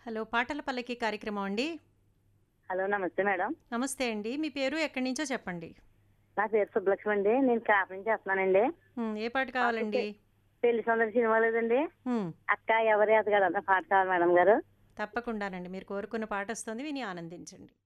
Hello! పాటల పల్లకి కార్యక్రమం అండి. హలో! నమస్తే మేడం. నమస్తే అండి. మీ పేరు ఎక్కడి నుంచో చెప్పండి? నా పేరు సుబ్బలక్ష్మి అండి. నేను కాపు నుంచి చేస్తున్నానండి. ఏ పాట మాకు కావాలండి? పెళ్లి సందడి సినిమా లేదండి. హ్మ్. అక్క ఎవరి అతగాడు అన్న పాట కావాలి మేడం గారు. తప్పకుండానండి. మీరు కోరుకున్న పాటొస్తుంది. విని ఆనందించండి.